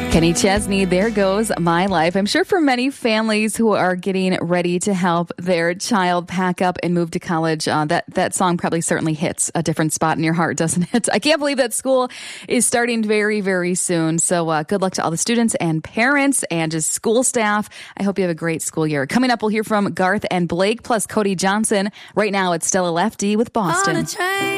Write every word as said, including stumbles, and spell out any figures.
Kenny Chesney, There Goes My Life. I'm sure for many families who are getting ready to help their child pack up and move to college, uh, that, that song probably certainly hits a different spot in your heart, doesn't it? I can't believe that school is starting very, very soon. So uh, good luck to all the students and parents and just school staff. I hope you have a great school year. Coming up, we'll hear from Garth and Blake plus Cody Johnson. Right now, it's Stella Lefty with Boston.